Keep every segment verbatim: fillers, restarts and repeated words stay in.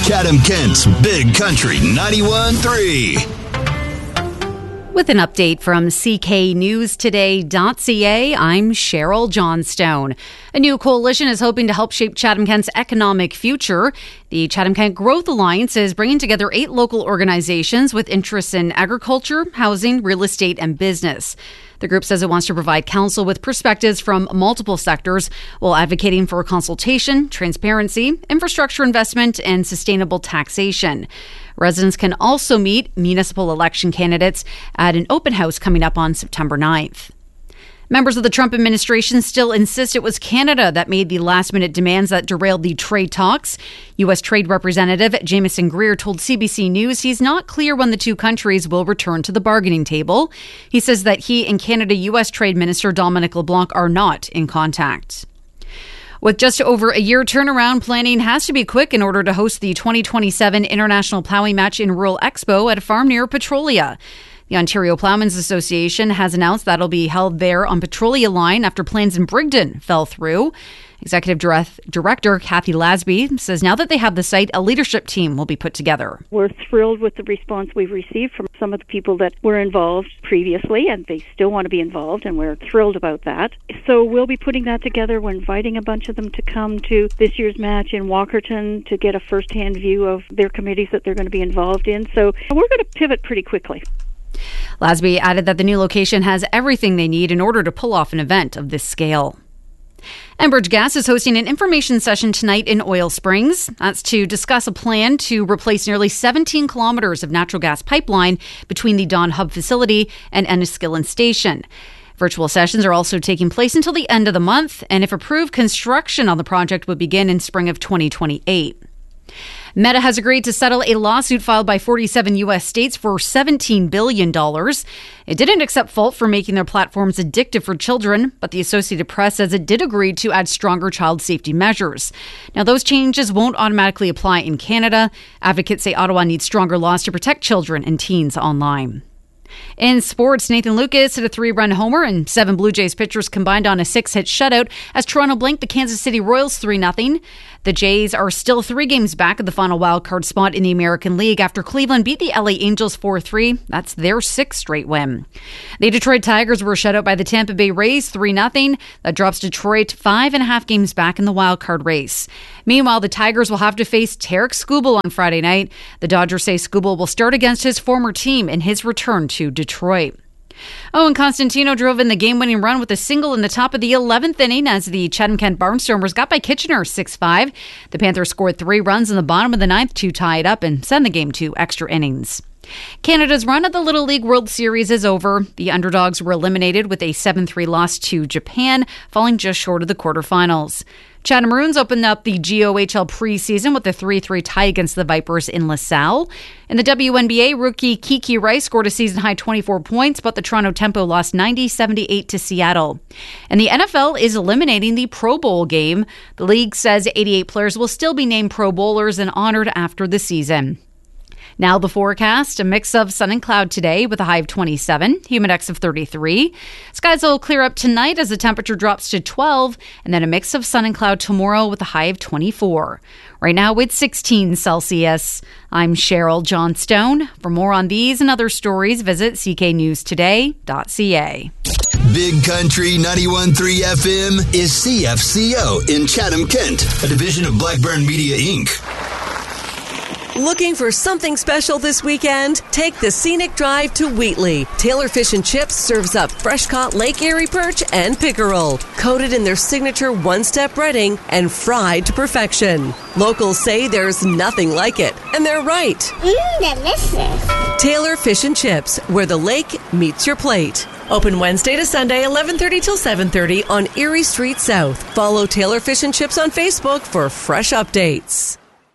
Chatham-Kent's Big Country ninety-one point three. With an update from C K News Today dot C A, I'm Cheryl Johnstone. A new coalition is hoping to help shape Chatham-Kent's economic future. The Chatham-Kent Growth Alliance is bringing together eight local organizations with interests in agriculture, housing, real estate, and business. The group says it wants to provide counsel with perspectives from multiple sectors while advocating for consultation, transparency, infrastructure investment, and sustainable taxation. Residents can also meet municipal election candidates at an open house coming up on September ninth. Members of the Trump administration still insist it was Canada that made the last-minute demands that derailed the trade talks. U S Trade Representative Jamieson Greer told C B C News he's not clear when the two countries will return to the bargaining table. He says that he and Canada U S Trade Minister Dominic LeBlanc are not in contact. With just over a year turnaround, planning has to be quick in order to host the twenty twenty-seven International Plowing Match in Rural Expo at a farm near Petrolia. The Ontario Ploughmen's Association has announced that it'll be held there on Petrolia Line after plans in Brigden fell through. Executive Direct- Director Kathy Lasby says now that they have the site, a leadership team will be put together. We're thrilled with the response we've received from some of the people that were involved previously, and they still want to be involved, and we're thrilled about that. So we'll be putting that together. We're inviting a bunch of them to come to this year's match in Walkerton to get a first-hand view of their committees that they're going to be involved in. So we're going to pivot pretty quickly. Lasby added that the new location has everything they need in order to pull off an event of this scale. Enbridge Gas is hosting an information session tonight in Oil Springs. That's to discuss a plan to replace nearly seventeen kilometers of natural gas pipeline between the Dawn Hub facility and Enniskillen Station. Virtual sessions are also taking place until the end of the month, and if approved, construction on the project would begin in spring of twenty twenty-eight. Meta has agreed to settle a lawsuit filed by forty-seven U S states for seventeen billion dollars. It didn't accept fault for making their platforms addictive for children, but the Associated Press says it did agree to add stronger child safety measures. Now, those changes won't automatically apply in Canada. Advocates say Ottawa needs stronger laws to protect children and teens online. In sports, Nathan Lucas hit a three-run homer and seven Blue Jays pitchers combined on a six-hit shutout as Toronto blanked the Kansas City Royals three nothing. The Jays are still three games back at the final wildcard spot in the American League after Cleveland beat the L A Angels four three. That's their sixth straight win. The Detroit Tigers were shut out by the Tampa Bay Rays three nothing. That drops Detroit five and a half games back in the wildcard race. Meanwhile, the Tigers will have to face Tarek Skubal on Friday night. The Dodgers say Skubal will start against his former team in his return to Detroit. Oh, and Constantino drove in the game-winning run with a single in the top of the eleventh inning as the Chatham-Kent Barnstormers got by Kitchener six five. The Panthers scored three runs in the bottom of the ninth to tie it up and send the game to extra innings. Canada's run at the Little League World Series is over. The underdogs were eliminated with a seven three loss to Japan, falling just short of the quarterfinals. Chatham Maroons opened up the G O H L preseason with a three three tie against the Vipers in LaSalle. In the W N B A, rookie Kiki Rice scored a season-high twenty-four points, but the Toronto Tempo lost ninety seventy-eight to Seattle. And the N F L is eliminating the Pro Bowl game. The league says eighty-eight players will still be named Pro Bowlers and honored after the season. Now the forecast, a mix of sun and cloud today with a high of twenty-seven, humidex of thirty-three. Skies will clear up tonight as the temperature drops to twelve, and then a mix of sun and cloud tomorrow with a high of twenty-four. Right now it's sixteen Celsius. I'm Cheryl Johnstone. For more on these and other stories, visit C K News Today dot C A. Big Country ninety-one point three F M is C F C O in Chatham-Kent, a division of Blackburn Media, Incorporated. Looking for something special this weekend? Take the scenic drive to Wheatley. Taylor Fish and Chips serves up fresh-caught Lake Erie perch and pickerel, coated in their signature one-step breading and fried to perfection. Locals say there's nothing like it, and they're right. Mmm, delicious. Taylor Fish and Chips, where the lake meets your plate. Open Wednesday to Sunday, eleven thirty till seven thirty on Erie Street South. Follow Taylor Fish and Chips on Facebook for fresh updates.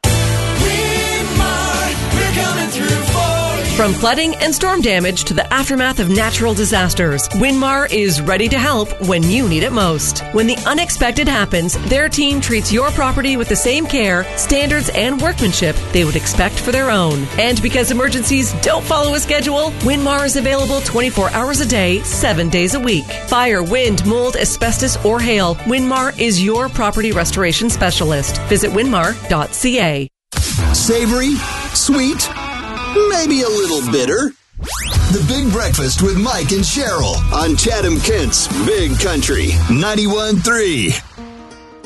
From flooding and storm damage to the aftermath of natural disasters, Winmar is ready to help when you need it most. When the unexpected happens, their team treats your property with the same care, standards, and workmanship they would expect for their own. And because emergencies don't follow a schedule, Winmar is available twenty-four hours a day, seven days a week. Fire, wind, mold, asbestos, or hail, Winmar is your property restoration specialist. Visit winmar dot C A. Savory? Sweet? Maybe a little bitter? The Big Breakfast with Mike and Cheryl on Chatham Kent's Big Country ninety-one point three.